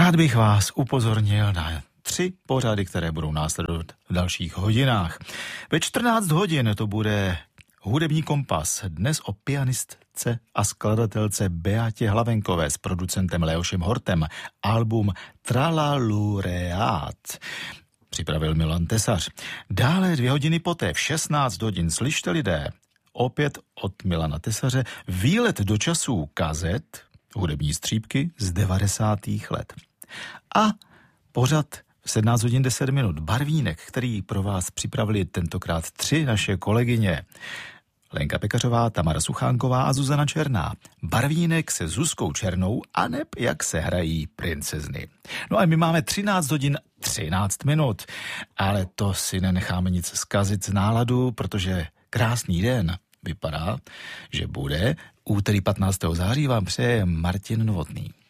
Rád bych vás upozornil na 3 pořady, které budou následovat v dalších hodinách. Ve 14 hodin to bude Hudební kompas, dnes o pianistce a skladatelce Beatě Hlavenkové s producentem Leošem Hortem, album Tralalureát. Připravil Milan Tesař. Dále 2 hodiny poté v 16 hodin slyšte lidé, opět od Milana Tesaře, výlet do časů kazet, hudební střípky z 90. let. A pořad v 17 hodin 10 minut Barvínek, který pro vás připravili tentokrát 3 naše kolegyně. Lenka Pekařová, Tamara Suchánková a Zuzana Černá. Barvínek se Zuzkou Černou aneb jak se hrají princezny. No a my máme 13 hodin 13 minut, ale to si nenecháme nic zkazit z náladu, protože krásný den vypadá, že bude. Úterý 15. září vám přeje Martin Novotný.